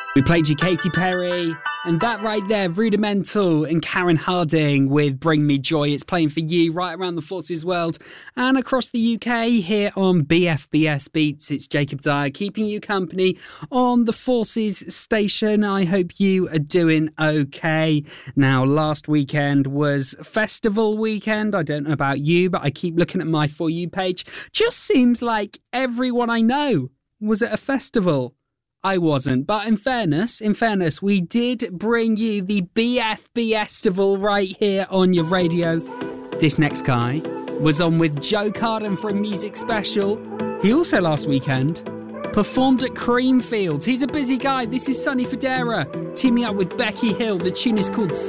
We played you Katy Perry, and that right there, Rudimental and Karen Harding with Bring Me Joy. It's playing for you right around the Forces world and across the UK here on BFBS Beats. It's Jacob Dyer keeping you company on the Forces station. I hope you are doing okay. Now, last weekend was festival weekend. I don't know about you, but I keep looking at my For You page. Just seems like everyone I know was at a festival. I wasn't, but in fairness, we did bring you the BFBestival right here on your radio. This next guy was on with Joe Carden for a music special. He also last weekend performed at Creamfields. He's a busy guy. This is Sonny Fodera teaming up with Becky Hill. The tune is called